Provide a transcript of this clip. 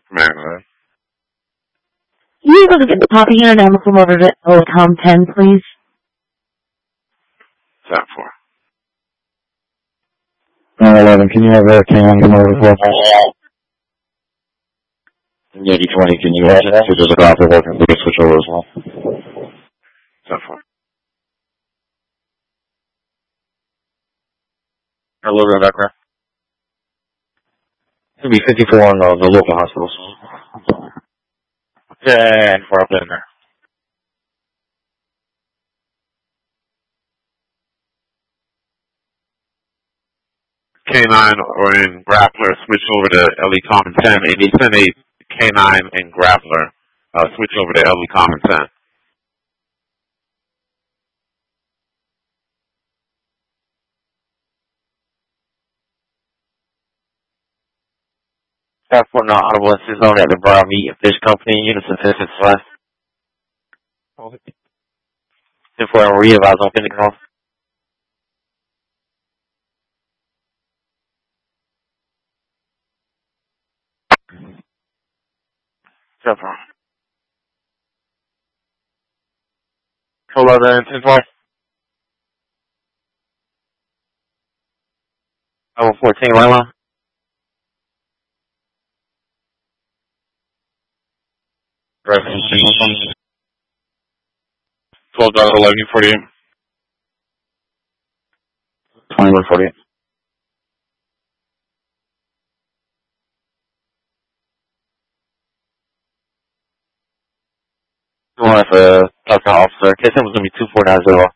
Maryland. You able to get the poppy unit and come over to Elecom 10, please? 7-4. 911, can you have a K9 come over as well? 8020, can you watch that? So there's a copy working, we can switch over as well. 7-4. Our logo in the background. It'll be 54 on the local hospitals. Yeah, we're up in there. K9 or in Grappler, switch over to LE Common 10. And you send a K9 in Grappler, switch over to LE Common 10. Staff for not audible is known at the Brown Meat and Fish Company, units of Fifth West. And for a re-eval on Pentecost. No problem. Hello there, and 10-4. Level 14, right line. Reference 12.1148. 2148. You want to talk to an officer. Case number is going to be 2490.